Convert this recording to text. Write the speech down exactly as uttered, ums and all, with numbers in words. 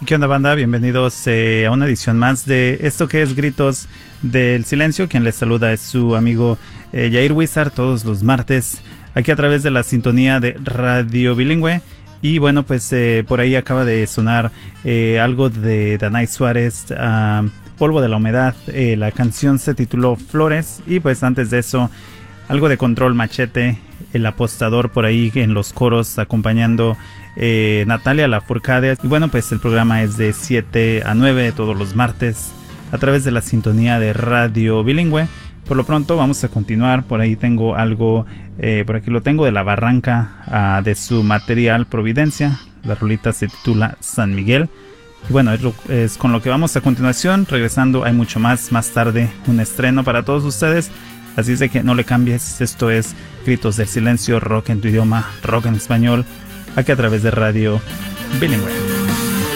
¿Qué onda, banda? Bienvenidos eh, a una edición más de esto que es Gritos del Silencio. Quien les saluda es su amigo eh, Yair Wizard, todos los martes, aquí a través de la sintonía de Radio Bilingüe. Y bueno, pues eh, por ahí acaba de sonar eh, algo de Danay Suárez, uh, Polvo de la Humedad. Eh, la canción se tituló Flores. Y pues antes de eso, algo de Control Machete, El Apostador, por ahí en los coros acompañando eh, Natalia Lafourcade. Y bueno, pues el programa es de siete a nueve todos los martes a través de la sintonía de Radio Bilingüe. Por lo pronto vamos a continuar. Por ahí tengo algo, eh, por aquí lo tengo de La Barranca, uh, de su material Providencia. La rolita se titula San Miguel. Y bueno, es, lo, es con lo que vamos a continuación. Regresando, hay mucho más. Más tarde, un estreno para todos ustedes. Así es de que no le cambies. Esto es Gritos del Silencio, rock en tu idioma, rock en español, aquí a través de Radio Bilingüe.